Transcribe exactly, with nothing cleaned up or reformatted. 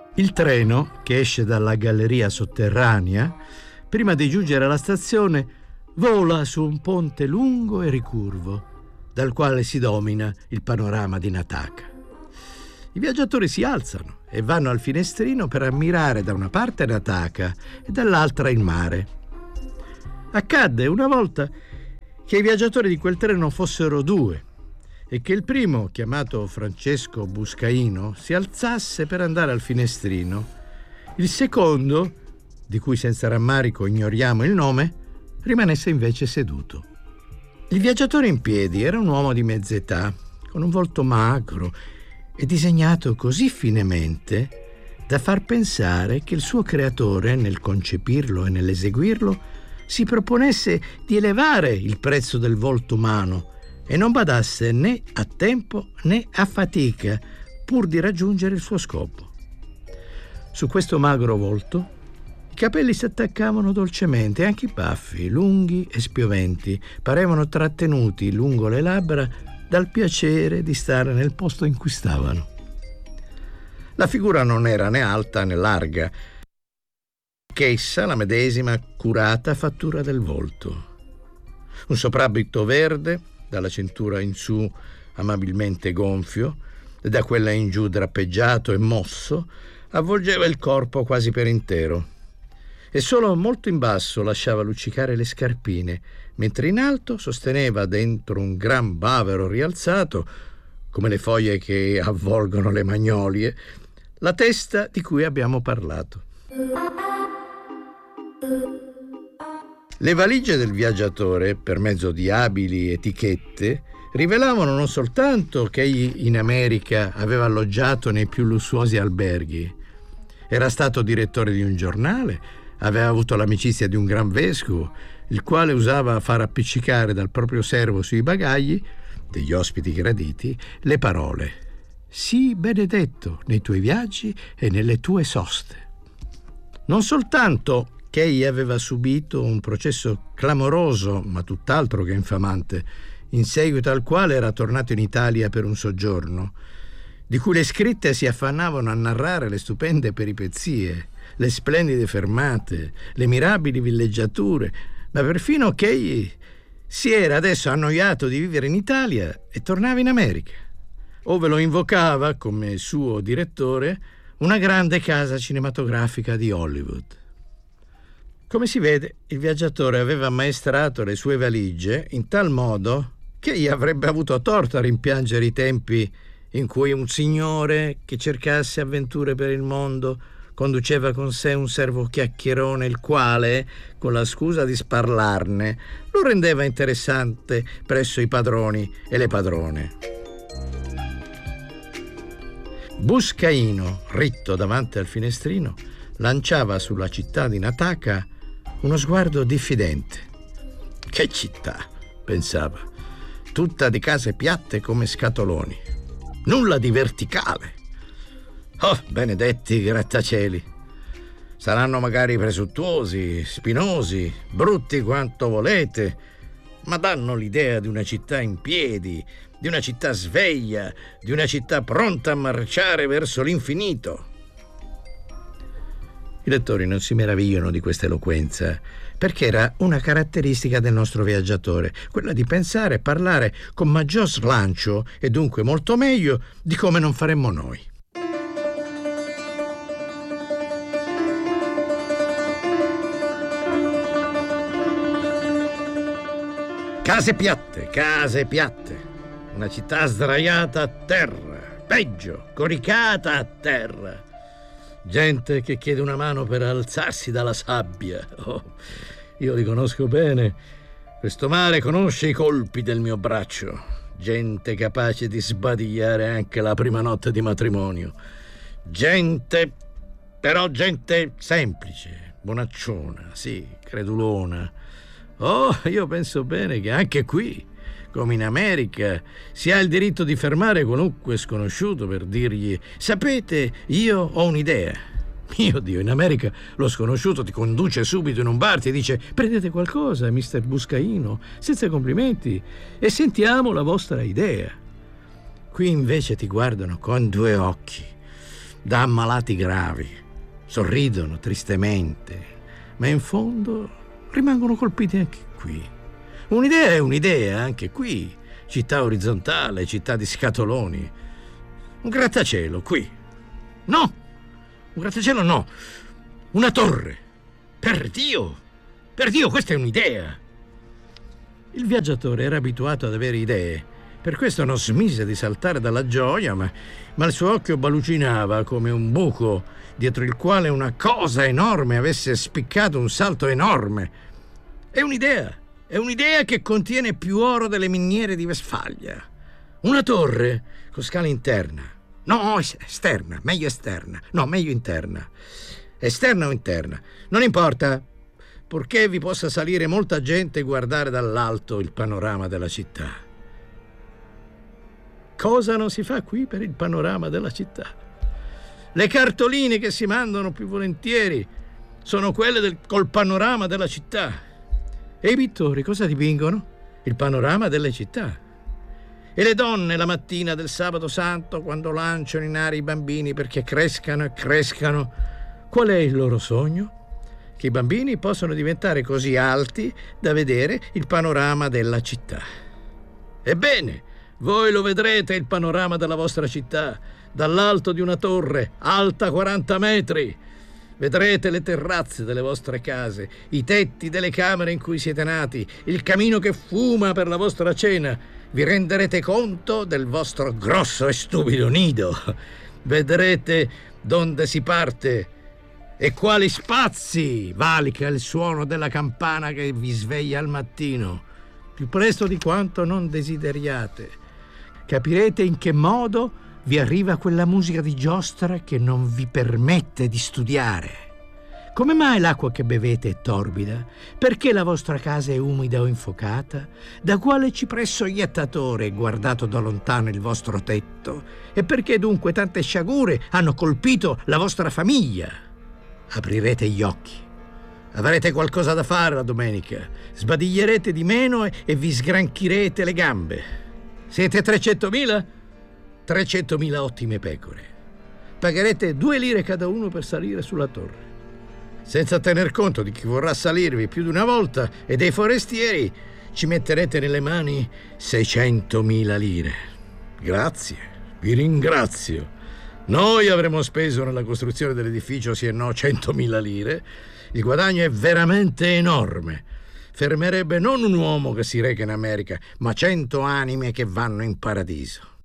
Il treno, che esce dalla galleria sotterranea, prima di giungere alla stazione, vola su un ponte lungo e ricurvo, dal quale si domina il panorama di Nataka. I viaggiatori si alzano e vanno al finestrino per ammirare da una parte Nataka e dall'altra il mare. Accadde una volta che i viaggiatori di quel treno fossero due e che il primo, chiamato Francesco Buscaino, si alzasse per andare al finestrino. Il secondo, di cui senza rammarico ignoriamo il nome, rimanesse invece seduto. Il viaggiatore in piedi era un uomo di mezza età, con un volto magro e disegnato così finemente da far pensare che il suo creatore, nel concepirlo e nell'eseguirlo, si proponesse di elevare il prezzo del volto umano e non badasse né a tempo né a fatica pur di raggiungere il suo scopo. Su questo magro volto i capelli si attaccavano dolcemente e anche i baffi, lunghi e spioventi, parevano trattenuti lungo le labbra dal piacere di stare nel posto in cui stavano. La figura non era né alta né larga, che essa la medesima curata fattura del volto. Un soprabito verde, dalla cintura in su amabilmente gonfio e da quella in giù drappeggiato e mosso, avvolgeva il corpo quasi per intero e solo molto in basso lasciava luccicare le scarpine, mentre in alto sosteneva dentro un gran bavero rialzato, come le foglie che avvolgono le magnolie, la testa di cui abbiamo parlato. Le valigie del viaggiatore, per mezzo di abili etichette, rivelavano non soltanto che egli in America aveva alloggiato nei più lussuosi alberghi, era stato direttore di un giornale, aveva avuto l'amicizia di un gran vescovo, il quale usava far appiccicare dal proprio servo sui bagagli degli ospiti graditi le parole: «Sii benedetto nei tuoi viaggi e nelle tue soste». Non soltanto che egli aveva subito un processo clamoroso, ma tutt'altro che infamante, in seguito al quale era tornato in Italia per un soggiorno, di cui le scritte si affannavano a narrare le stupende peripezie, le splendide fermate, le mirabili villeggiature, ma perfino che egli si era adesso annoiato di vivere in Italia e tornava in America, ove lo invocava come suo direttore una grande casa cinematografica di Hollywood. Come si vede, il viaggiatore aveva ammaestrato le sue valigie in tal modo che egli avrebbe avuto torto a rimpiangere i tempi in cui un signore che cercasse avventure per il mondo conduceva con sé un servo chiacchierone, il quale, con la scusa di sparlarne, lo rendeva interessante presso i padroni e le padrone. Buscaino, ritto davanti al finestrino, lanciava sulla città di Nataka uno sguardo diffidente. «Che città!» pensava, «tutta di case piatte come scatoloni. Nulla di verticale. Oh, benedetti grattacieli! Saranno magari presuntuosi, spinosi, brutti quanto volete, ma danno l'idea di una città in piedi, di una città sveglia, di una città pronta a marciare verso l'infinito». I lettori non si meravigliano di questa eloquenza, perché era una caratteristica del nostro viaggiatore, quella di pensare e parlare con maggior slancio e dunque molto meglio di come non faremmo noi. Case piatte, case piatte, una città sdraiata a terra, peggio, coricata a terra. Gente che chiede una mano per alzarsi dalla sabbia. Oh, io li conosco bene. Questo mare conosce i colpi del mio braccio. Gente capace di sbadigliare anche la prima notte di matrimonio. Gente, però gente semplice, bonacciona, sì, credulona. Oh, io penso bene che anche qui, come in America, si ha il diritto di fermare qualunque sconosciuto per dirgli: sapete, io ho un'idea. Mio Dio, in America lo sconosciuto ti conduce subito in un bar, ti dice: prendete qualcosa, mister Buscaino, senza complimenti, e sentiamo la vostra idea. Qui invece ti guardano con due occhi, da ammalati gravi. Sorridono tristemente, ma in fondo rimangono colpiti anche qui. Un'idea è un'idea, anche qui. Città orizzontale, città di scatoloni. Un grattacielo, qui. No! Un grattacielo no. Una torre. Per Dio! Per Dio, questa è un'idea! Il viaggiatore era abituato ad avere idee. Per questo non smise di saltare dalla gioia, ma, ma il suo occhio balucinava come un buco dietro il quale una cosa enorme avesse spiccato un salto enorme. È un'idea. È un'idea che contiene più oro delle miniere di Vestfalia. Una torre con scala interna. No, esterna, meglio esterna. No, meglio interna. Esterna o interna, non importa, purché vi possa salire molta gente e guardare dall'alto il panorama della città. Cosa non si fa qui per il panorama della città? Le cartoline che si mandano più volentieri sono quelle del, col panorama della città. E i pittori cosa dipingono? Il panorama delle città. E le donne la mattina del sabato santo, quando lanciano in aria i bambini perché crescano e crescano, qual è il loro sogno? Che i bambini possano diventare così alti da vedere il panorama della città. Ebbene, voi lo vedrete il panorama della vostra città, dall'alto di una torre, alta quaranta metri. Vedrete le terrazze delle vostre case, i tetti delle camere in cui siete nati, il camino che fuma per la vostra cena. Vi renderete conto del vostro grosso e stupido nido. Vedrete donde si parte e quali spazi valica il suono della campana che vi sveglia al mattino, più presto di quanto non desideriate. Capirete in che modo vi arriva quella musica di giostra che non vi permette di studiare. Come mai l'acqua che bevete è torbida? Perché la vostra casa è umida o infocata? Da quale cipresso iettatore è guardato da lontano il vostro tetto? E perché dunque tante sciagure hanno colpito la vostra famiglia? Aprirete gli occhi. Avrete qualcosa da fare la domenica. Sbadiglierete di meno e, e vi sgranchirete le gambe. Siete trecentomila? trecentomila ottime pecore. Pagherete due lire cada uno per salire sulla torre. Senza tener conto di chi vorrà salirvi più di una volta e dei forestieri, ci metterete nelle mani seicentomila lire. Grazie, vi ringrazio. Noi avremmo speso nella costruzione dell'edificio sì e no centomila lire. Il guadagno è veramente enorme. Fermerebbe non un uomo che si reca in America, ma cento anime che vanno in paradiso.